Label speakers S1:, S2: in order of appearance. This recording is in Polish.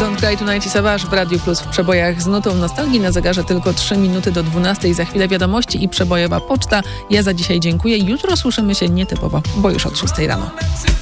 S1: Don't Cry Tonight i Savage w Radiu Plus w przebojach z nutą nostalgii. Na zegarze tylko 3 minuty do 12. Za chwilę wiadomości i przebojowa poczta. Ja za dzisiaj dziękuję. Jutro słyszymy się nietypowo, bo już od 6 rano.